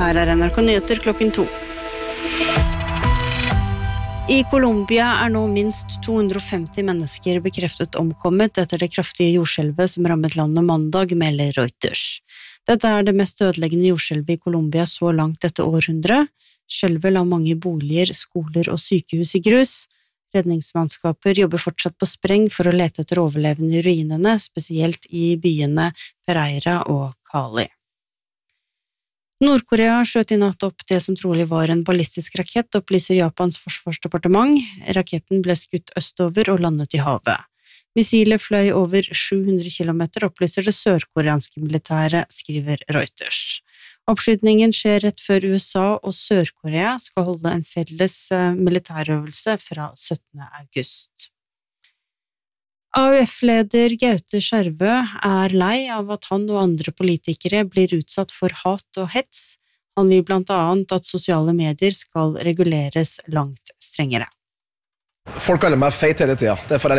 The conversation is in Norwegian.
Her NRK Nyheter klokken 2. I Colombia nå minst 250 mennesker bekreftet omkommet etter det kraftige jordskjelvet som rammet landet mandag, melder Reuters. Dette det mest ødeleggende jordskjelvet i Colombia så langt dette århundret. Skjelvet la mange boliger, skoler og sykehus i grus. Redningsmannskaper jobber fortsatt på spreng for å lete etter overlevende i ruinene, spesielt i byene Pereira og Cali. Nord-Korea skjøt i natt opp det som trolig var en ballistisk rakett, opplyser Japans forsvarsdepartement. Raketten ble skutt østover og landet i havet. Missilet fløy over 700 kilometer, opplyser det sørkoreanske militæret, skriver Reuters. Oppskytningen skjer rett før USA og Sør-Korea skal holde en felles militærøvelse fra 17. august. AUF-leder Gaute Skjervø lei av at han og andre politikere blir utsatt for hat og hets. Han vil blant annet at sosiale medier skal reguleres langt strengere. Folk kaller meg feit hele tiden. Det får jeg